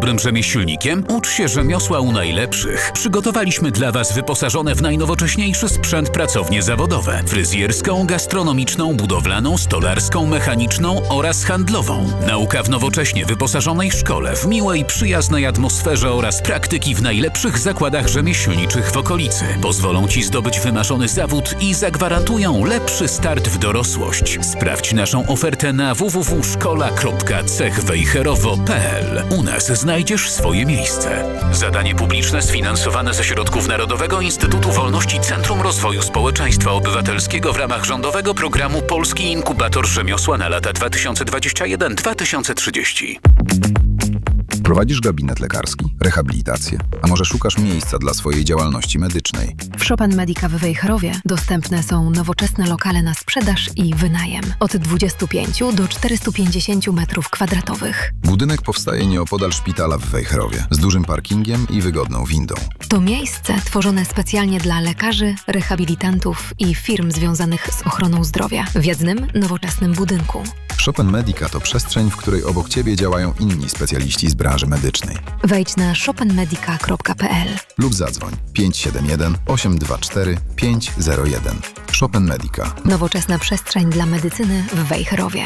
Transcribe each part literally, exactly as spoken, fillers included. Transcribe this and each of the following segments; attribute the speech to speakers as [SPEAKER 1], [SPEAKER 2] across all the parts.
[SPEAKER 1] dobrym rzemieślnikiem? Ucz się rzemiosła u najlepszych. Przygotowaliśmy dla Was wyposażone w najnowocześniejszy sprzęt pracownie zawodowe. Fryzjerską, gastronomiczną, budowlaną, stolarską, mechaniczną oraz handlową. Nauka w nowocześnie wyposażonej szkole, w miłej, przyjaznej atmosferze oraz praktyki w najlepszych zakładach rzemieślniczych w okolicy. Pozwolą Ci zdobyć wymarzony zawód i zagwarantują lepszy start w dorosłość. Sprawdź naszą ofertę na w w w kropka szkola kropka cech wejherowo kropka p l. U nas znajdziesz swoje miejsce. Zadanie publiczne sfinansowane ze środków Narodowego Instytutu Wolności Centrum Rozwoju Społeczeństwa Obywatelskiego w ramach rządowego programu Polski Inkubator Rzemiosła na lata dwa tysiące dwudziesty pierwszy do dwa tysiące trzydziestego.
[SPEAKER 2] Prowadzisz gabinet lekarski, rehabilitację, a może szukasz miejsca dla swojej działalności medycznej?
[SPEAKER 3] W Chopin Medica w Wejherowie dostępne są nowoczesne lokale na sprzedaż i wynajem. Od dwudziestu pięciu do czterystu pięćdziesięciu metrów kwadratowych.
[SPEAKER 2] Budynek powstaje nieopodal szpitala w Wejherowie, z dużym parkingiem i wygodną windą.
[SPEAKER 3] To miejsce tworzone specjalnie dla lekarzy, rehabilitantów i firm związanych z ochroną zdrowia w jednym nowoczesnym budynku.
[SPEAKER 2] Chopin Medica to przestrzeń, w której obok Ciebie działają inni specjaliści z branży medycznej.
[SPEAKER 3] Wejdź na chopin medica kropka p l
[SPEAKER 2] lub zadzwoń pięć siedem jeden osiem dwa cztery pięć zero jeden. Chopin Medica.
[SPEAKER 3] Nowoczesna przestrzeń dla medycyny w Wejherowie.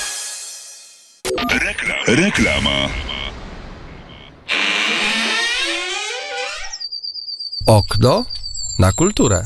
[SPEAKER 4] Rekla- Reklama.
[SPEAKER 5] Okno na kulturę.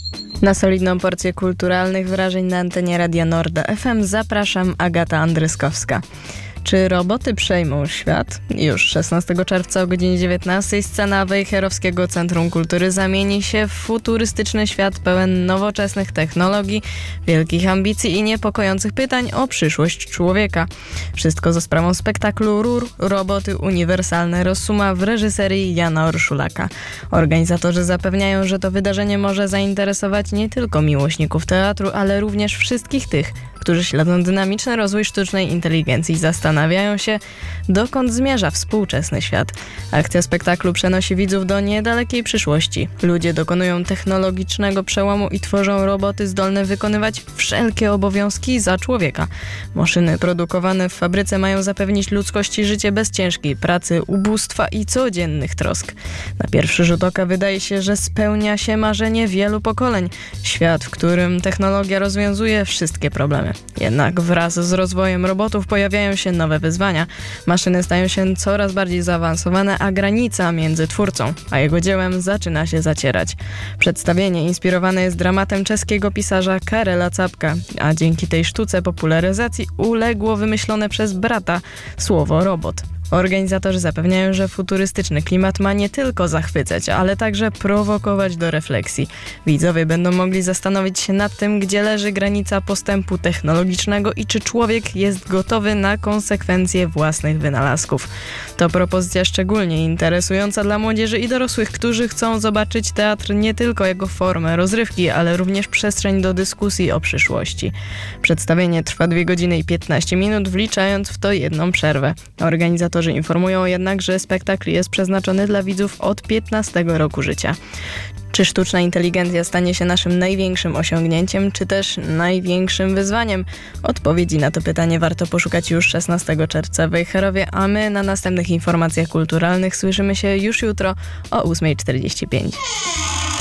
[SPEAKER 6] Na solidną porcję kulturalnych wrażeń na antenie Radia Norda F M zapraszam, Agata Andryskowska. Czy roboty przejmą świat? Już szesnastego czerwca o godzinie dziewiętnastej scena Wejherowskiego Centrum Kultury zamieni się w futurystyczny świat pełen nowoczesnych technologii, wielkich ambicji i niepokojących pytań o przyszłość człowieka. Wszystko za sprawą spektaklu Rur, roboty uniwersalne Rossuma w reżyserii Jana Orszulaka. Organizatorzy zapewniają, że to wydarzenie może zainteresować nie tylko miłośników teatru, ale również wszystkich tych, którzy śledzą dynamiczny rozwój sztucznej inteligencji i zastanawiają się, dokąd zmierza współczesny świat. Akcja spektaklu przenosi widzów do niedalekiej przyszłości. Ludzie dokonują technologicznego przełomu i tworzą roboty zdolne wykonywać wszelkie obowiązki za człowieka. Maszyny produkowane w fabryce mają zapewnić ludzkości życie bez ciężkiej pracy, ubóstwa i codziennych trosk. Na pierwszy rzut oka wydaje się, że spełnia się marzenie wielu pokoleń. Świat, w którym technologia rozwiązuje wszystkie problemy. Jednak wraz z rozwojem robotów pojawiają się nowe wyzwania. Maszyny stają się coraz bardziej zaawansowane, a granica między twórcą a jego dziełem zaczyna się zacierać. Przedstawienie inspirowane jest dramatem czeskiego pisarza Karela Czapka, a dzięki tej sztuce popularyzacji uległo wymyślone przez brata słowo robot. Organizatorzy zapewniają, że futurystyczny klimat ma nie tylko zachwycać, ale także prowokować do refleksji. Widzowie będą mogli zastanowić się nad tym, gdzie leży granica postępu technologicznego i czy człowiek jest gotowy na konsekwencje własnych wynalazków. To propozycja szczególnie interesująca dla młodzieży i dorosłych, którzy chcą zobaczyć teatr nie tylko jako formę rozrywki, ale również przestrzeń do dyskusji o przyszłości. Przedstawienie trwa dwie godziny i piętnaście minut, wliczając w to jedną przerwę. Organizatorzy informują jednak, że spektakl jest przeznaczony dla widzów od piętnastego roku życia. Czy sztuczna inteligencja stanie się naszym największym osiągnięciem, czy też największym wyzwaniem? Odpowiedzi na to pytanie warto poszukać już szesnastego czerwca w Wejherowie, a my na następnych informacjach kulturalnych słyszymy się już jutro o ósma czterdzieści pięć.